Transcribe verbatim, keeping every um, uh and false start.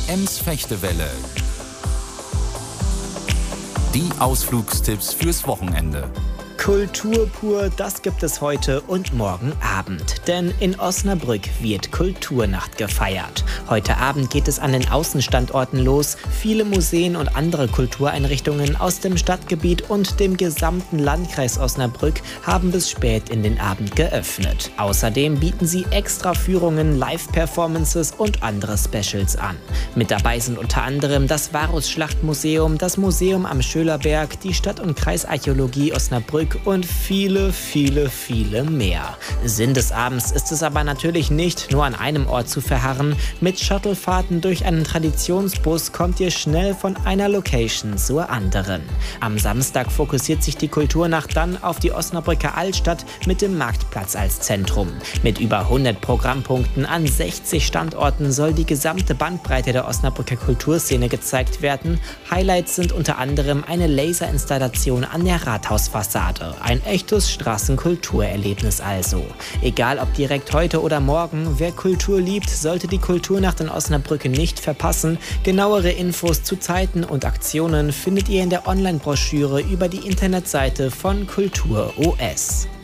Ems Fechtewelle. Die Ausflugstipps fürs Wochenende. Kultur pur, das gibt es heute und morgen Abend. Denn in Osnabrück wird Kulturnacht gefeiert. Heute Abend geht es an den Außenstandorten los. Viele Museen und andere Kultureinrichtungen aus dem Stadtgebiet und dem gesamten Landkreis Osnabrück haben bis spät in den Abend geöffnet. Außerdem bieten sie extra Führungen, Live-Performances und andere Specials an. Mit dabei sind unter anderem das Varusschlachtmuseum, das Museum am Schölerberg, die Stadt- und Kreisarchäologie Osnabrück und viele, viele, viele mehr. Sinn des Abends ist es aber natürlich nicht, nur an einem Ort zu verharren. Mit Shuttlefahrten durch einen Traditionsbus kommt ihr schnell von einer Location zur anderen. Am Samstag fokussiert sich die Kulturnacht dann auf die Osnabrücker Altstadt mit dem Marktplatz als Zentrum. Mit über hundert Programmpunkten an sechzig Standorten soll die gesamte Bandbreite der Osnabrücker Kulturszene gezeigt werden. Highlights sind unter anderem eine Laserinstallation an der Rathausfassade. Ein echtes Straßenkulturerlebnis also. Egal ob direkt heute oder morgen, wer Kultur liebt, sollte die Kulturnacht in Osnabrück nicht verpassen. Genauere Infos zu Zeiten und Aktionen findet ihr in der Online-Broschüre über die Internetseite von Kultur O S.